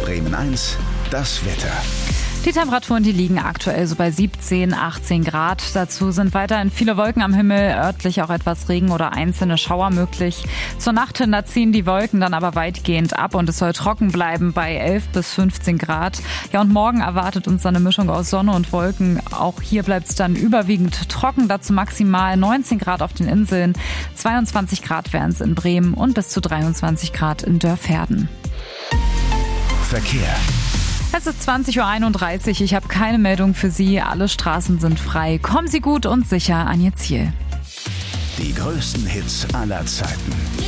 Bremen 1, das Wetter. Die Temperaturen, die liegen aktuell so bei 17, 18 Grad. Dazu sind weiterhin viele Wolken am Himmel, örtlich auch etwas Regen oder einzelne Schauer möglich. Zur Nacht hin, da ziehen die Wolken dann aber weitgehend ab und es soll trocken bleiben bei 11 bis 15 Grad. Ja, und morgen erwartet uns dann eine Mischung aus Sonne und Wolken. Auch hier bleibt es dann überwiegend trocken, dazu maximal 19 Grad auf den Inseln, 22 Grad wären es in Bremen und bis zu 23 Grad in Dörverden. Verkehr. Es ist 20.31 Uhr, ich habe keine Meldung für Sie, alle Straßen sind frei. Kommen Sie gut und sicher an Ihr Ziel. Die größten Hits aller Zeiten.